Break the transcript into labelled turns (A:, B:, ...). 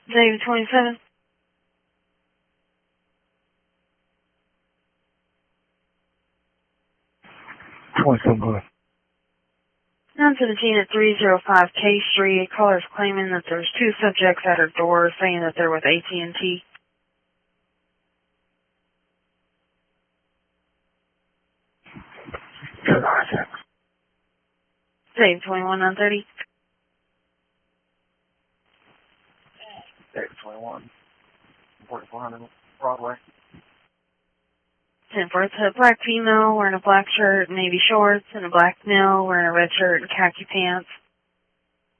A: David 27. Down to the scene at 305 K Street. Caller's claiming that there's two subjects at her door saying that they're with AT&T. Dave 21 930.
B: Dave 21. 4400 Broadway.
A: 10 for it's a black female wearing a black shirt, navy shorts, and a black male wearing a red shirt and khaki pants.